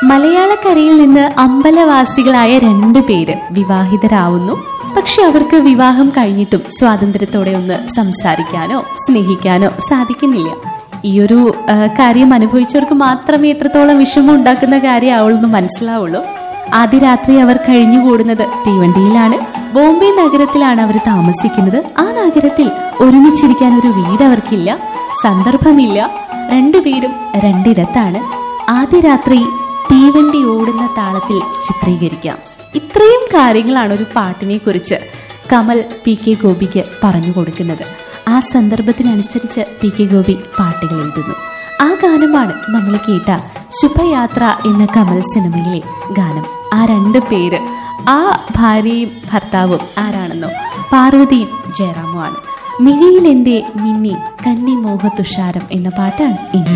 മലയാളക്കരയിൽ നിന്ന് അമ്പലവാസികളായ 2 പേര് വിവാഹിതരാവുന്നു. പക്ഷെ അവർക്ക് വിവാഹം കഴിഞ്ഞിട്ടും സ്വാതന്ത്ര്യത്തോടെ ഒന്ന് സംസാരിക്കാനോ സ്നേഹിക്കാനോ സാധിക്കുന്നില്ല. ഈ ഒരു കാര്യം അനുഭവിച്ചവർക്ക് മാത്രമേ എത്രത്തോളം വിഷമം ഉണ്ടാക്കുന്ന കാര്യമാവുള്ളൂ മനസ്സിലാവുള്ളൂ. ആദ്യ രാത്രി അവർ കഴിഞ്ഞുകൂടുന്നത് തീവണ്ടിയിലാണ്. ബോംബെ നഗരത്തിലാണ് അവർ താമസിക്കുന്നത്. ആ നഗരത്തിൽ ഒരുമിച്ചിരിക്കാൻ ഒരു വീട് അവർക്കില്ല, സന്ദർഭമില്ല. 2 പേരും 2 ഇടത്താണ്. ആദ്യ രാത്രി തീവണ്ടി ഓടുന്ന താളത്തിൽ ചിത്രീകരിക്കാം. ഇത്രയും കാര്യങ്ങളാണ് ഒരു പാട്ടിനെ കുറിച്ച് കമൽ പി.കെ. ഗോപിക്ക് പറഞ്ഞു കൊടുക്കുന്നത്. ആ സന്ദർഭത്തിനനുസരിച്ച് പി.കെ. ഗോപി പാട്ടുകൾ എഴുതുന്നു. ആ ഗാനമാണ് നമ്മൾ കേട്ട ശുഭയാത്ര എന്ന കമൽ സിനിമയിലെ ഗാനം. ആ 2 പേര്, ആ ഭാര്യയും ഭർത്താവും ആരാണെന്നോ? പാർവതിയും ജയറാമുമാണ്. മിനിയിലെന്തേ മിന്നി കന്നി മോഹ തുഷാരം എന്ന പാട്ടാണ് ഇനി